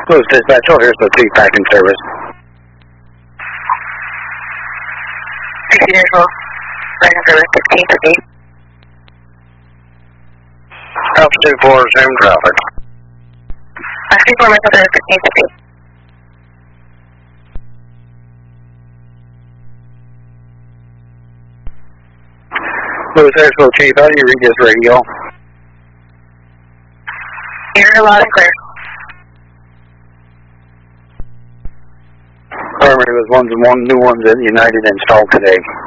Louis Dispatch, oh, here's the 2 back in service. 60 years old. Back in service, 15th of 8. Alpha 24, resume traffic. 64 back in service, 15th of 8. Louis Asheville Chief, how do you read this radio? You're loud and clear. Primary was one new ones that United installed today.